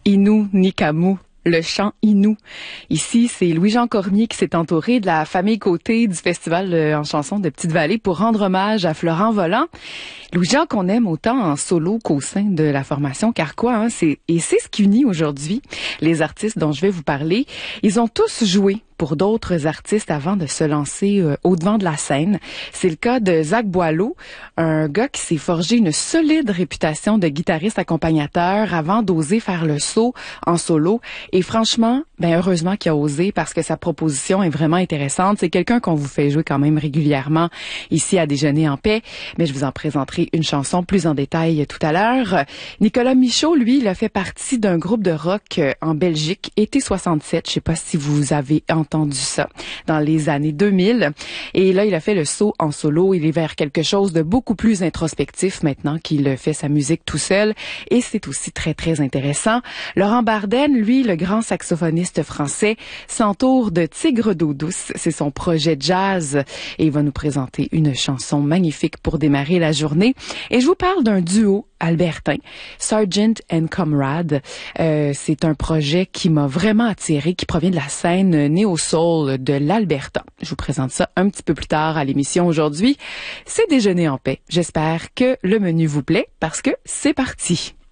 Innu Nikamu. Le chant Innu. Ici, c'est Louis-Jean Cormier qui s'est entouré de la famille Côté du festival en chanson de Petite-Vallée pour rendre hommage à Florent Volant. Louis-Jean qu'on aime autant en solo qu'au sein de la formation Carquois, hein, c'est ce qui unit aujourd'hui les artistes dont je vais vous parler. Ils ont tous joué pour d'autres artistes avant de se lancer au devant de la scène. C'est le cas de Zach Boileau, un gars qui s'est forgé une solide réputation de guitariste accompagnateur avant d'oser faire le saut en solo. Et franchement, heureusement qu'il a osé parce que sa proposition est vraiment intéressante. C'est quelqu'un qu'on vous fait jouer quand même régulièrement ici à Déjeuner en paix. Mais je vous en présenterai une chanson plus en détail tout à l'heure. Nicolas Michaud, lui, il a fait partie d'un groupe de rock en Belgique, été 67. Je sais pas si vous avez entendu ça dans les années 2000. Et là, il a fait le saut en solo. Il est vers quelque chose de beaucoup plus introspectif maintenant qu'il fait sa musique tout seul. Et c'est aussi très, très intéressant. Laurent Barden, lui, le grand saxophoniste français, s'entoure de Tigre d'eau douce. C'est son projet jazz. Et il va nous présenter une chanson magnifique pour démarrer la journée. Et je vous parle d'un duo albertain, Sargent and Comrade. C'est un projet qui m'a vraiment attiré, qui provient de la scène néo-soul de l'Alberta. Je vous présente ça un petit peu plus tard à l'émission aujourd'hui. C'est Déjeuner en paix. J'espère que le menu vous plaît parce que c'est parti.